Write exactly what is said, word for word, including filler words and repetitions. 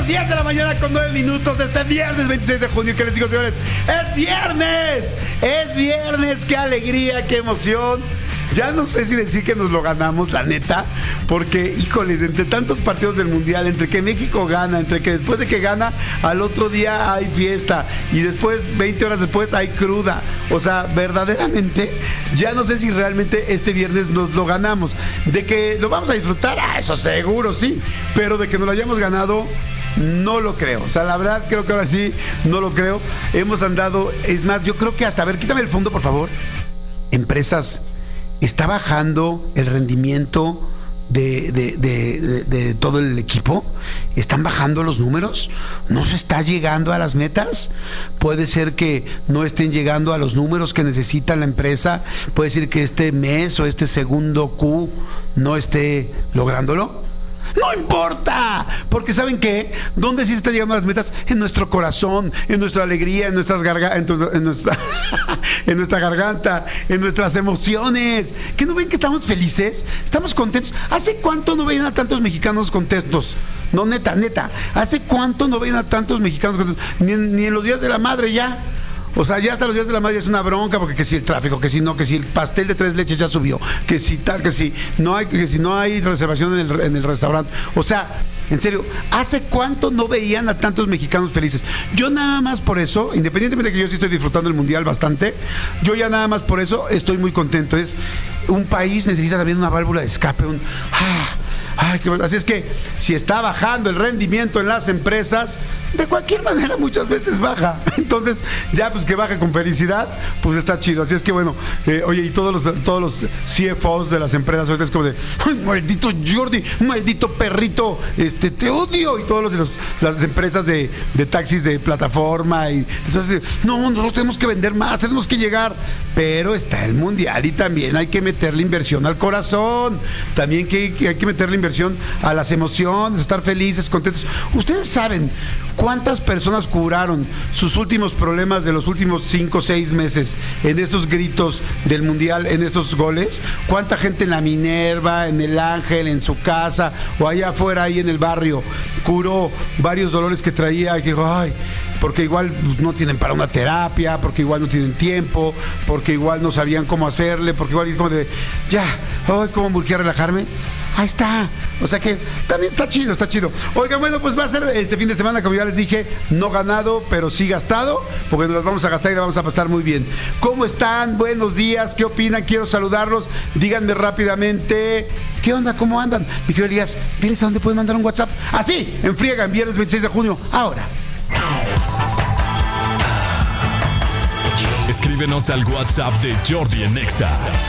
diez de la mañana con nueve minutos de este viernes veintiséis de junio. ¿Qué les digo, señores? ¡Es viernes! ¡Es viernes! ¡Qué alegría, qué emoción! Ya no sé si decir que nos lo ganamos, la neta, porque, híjoles, entre tantos partidos del Mundial, entre que México gana, entre que después de que gana, al otro día hay fiesta, y después, veinte horas después, hay cruda. O sea, verdaderamente, ya no sé si realmente este viernes nos lo ganamos. De que lo vamos a disfrutar, ah, eso seguro, sí, pero de que nos lo hayamos ganado, no lo creo. O sea, la verdad, creo que ahora sí, no lo creo. Hemos andado, es más, yo creo que hasta, a ver, quítame el fondo, por favor. Empresas... ¿Está bajando el rendimiento de, de, de, de, de todo el equipo? ¿Están bajando los números? ¿No se está llegando a las metas? Puede ser que no estén llegando a los números que necesita la empresa. Puede ser que este mes o este segundo Q no esté lográndolo. ¡No importa! Porque ¿saben qué? ¿Dónde sí se está llegando a las metas? En nuestro corazón, en nuestra alegría, en nuestras garga- en, tu, en, nuestra en nuestra garganta, en nuestras emociones. ¿Qué no ven que estamos felices? ¿Estamos contentos? ¿Hace cuánto no ven a tantos mexicanos contentos? No, neta, neta. ¿Hace cuánto no ven a tantos mexicanos contentos? Ni en, ni en los días de la madre ya. O sea, ya hasta los días de la madre es una bronca, porque que si el tráfico, que si no, que si el pastel de tres leches ya subió, que si tal, que si no hay, que si no hay reservación en el, en el restaurante. O sea, en serio, ¿hace cuánto no veían a tantos mexicanos felices? Yo nada más por eso, independientemente de que yo sí estoy disfrutando el Mundial bastante, yo ya nada más por eso estoy muy contento. Es un país necesita también una válvula de escape, un ah, ay, qué bueno. Así es que si está bajando el rendimiento en las empresas, de cualquier manera muchas veces baja. Entonces, ya pues que baje con felicidad, pues está chido. Así es que bueno, eh, oye, y todos los todos los C F Os de las empresas ahorita es como de, ay, maldito Jordi, maldito perrito, este te odio, y todos los de los, las empresas de, de taxis de plataforma, y entonces, no, nosotros tenemos que vender más, tenemos que llegar, pero está el Mundial y también hay que meterle inversión al corazón, también que, que hay que meterle inversión a las emociones, estar felices, contentos. Ustedes saben cuántas personas curaron sus últimos problemas de los últimos cinco o seis meses en estos gritos del Mundial, en estos goles. Cuánta gente en la Minerva, en el Ángel, en su casa o allá afuera, ahí en el barrio, curó varios dolores que traía, y que dijo, ay, porque igual pues, no tienen para una terapia, porque igual no tienen tiempo, porque igual no sabían cómo hacerle, porque igual como de, ya, ay, ¿cómo voy a relajarme? Ahí está. O sea que también está chido, está chido. Oigan, bueno, pues va a ser este fin de semana, como ya les dije, no ganado, pero sí gastado, porque nos las vamos a gastar y la vamos a pasar muy bien. ¿Cómo están? Buenos días, ¿qué opinan? Quiero saludarlos. Díganme rápidamente, ¿qué onda? ¿Cómo andan? Mi querido Elías, diles a dónde pueden mandar un WhatsApp. Así, en friega, en viernes veintiséis de junio, ahora. Escríbenos al WhatsApp de Jordi en Exa,